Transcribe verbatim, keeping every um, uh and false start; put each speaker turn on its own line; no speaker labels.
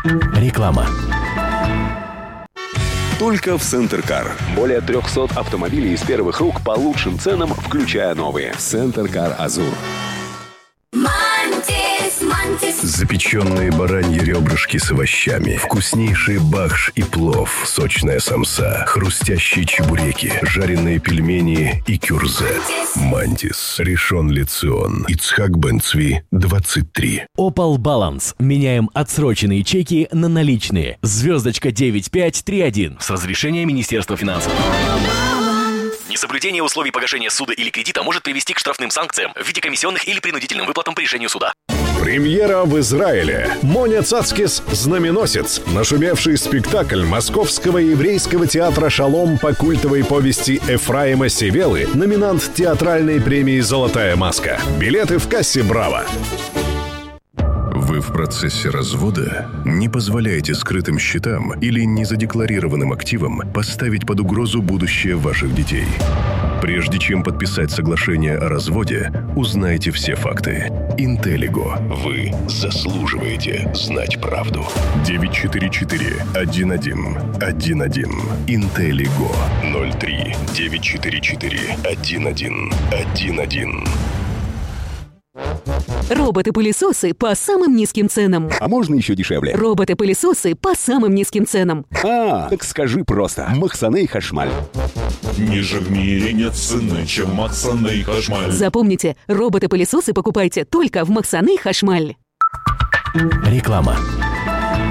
Реклама.
Только в Центр Кар. Более триста автомобилей из первых рук по лучшим ценам, включая новые. Центр Кар Азур.
Запеченные бараньи ребрышки с овощами, вкуснейший бахш и плов, сочная самса, хрустящие чебуреки, жареные пельмени и кюрзе. Мантис, Ришон Ле Цион, Ицхак Бен Цви, двадцать три.
Opal Balance. Меняем отсроченные чеки на наличные. Звездочка девять пять три один. С разрешения Министерства финансов.
Несоблюдение условий погашения суда или кредита может привести к штрафным санкциям в виде комиссионных или принудительным выплатам по решению суда.
Премьера в Израиле. Моня Цацкис «Знаменосец». Нашумевший спектакль Московского еврейского театра «Шалом» по культовой повести Эфраима Севелы, номинант театральной премии «Золотая маска». Билеты в кассе «Браво».
Вы в процессе развода не позволяете скрытым счетам или незадекларированным активам поставить под угрозу будущее ваших детей. Прежде чем подписать соглашение о разводе, узнайте все факты. Интеллиго. Вы заслуживаете знать правду. девять четыре четыре один один один один. Интеллиго. ноль три девять четыре четыре один один один один.
Роботы-пылесосы по самым низким ценам.
А можно еще дешевле?
Роботы-пылесосы по самым низким ценам.
А, так скажи просто. Махсаны Хашмаль.
Ниже в мире нет цены, чем Махсаны Хашмаль.
Запомните, роботы-пылесосы покупайте только в Махсаны Хашмаль.
Реклама.